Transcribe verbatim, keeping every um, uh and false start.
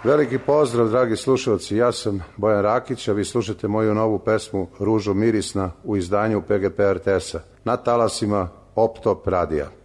Veliki pozdrav, dragi slušalci, ja sam Bojan Rakić, a vi slušate moju novu pesmu Ružo mirisna u izdanju P G P R T S-a na talasima Optop radija.